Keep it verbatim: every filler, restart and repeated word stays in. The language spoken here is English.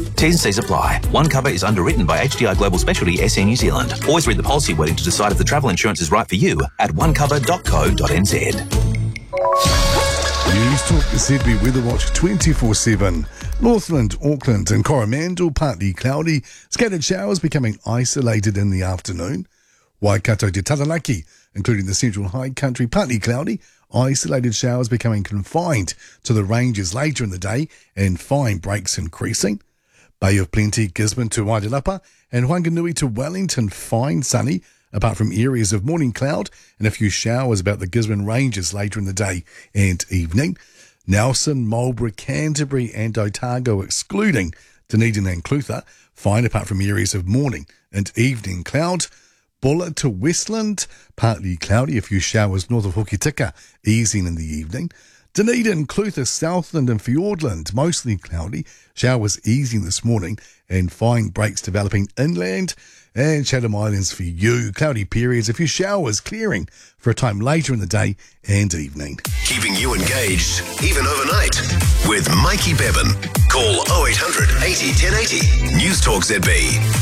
T's and C's apply. One Cover is underwritten by H D I Global Specialty S E New Zealand. Always read the policy wording to decide if the travel insurance is right for you at one cover dot co dot n z. News Talk Z B Weather Watch twenty-four seven. Northland, Auckland and Coromandel partly cloudy. Scattered showers becoming isolated in the afternoon. Waikato to Taranaki, including the central high country, partly cloudy. Isolated showers becoming confined to the ranges later in the day and fine breaks increasing. Bay of Plenty, Gisborne to Wairarapa and Whanganui to Wellington, fine sunny, apart from areas of morning cloud and a few showers about the Gisborne ranges later in the day and evening. Nelson, Marlborough, Canterbury and Otago excluding Dunedin and Clutha, fine apart from areas of morning and evening cloud. Bulla to Westland, partly cloudy, a few showers north of Hokitika, easing in the evening. Dunedin, Clutha, Southland and Fiordland, mostly cloudy, showers easing this morning and fine breaks developing inland. And Chatham Islands for you, cloudy periods, a few showers clearing for a time later in the day and evening. Keeping you engaged, even overnight, with Mikey Bevan. Call oh eight hundred eighty ten eighty. News Talk Z B.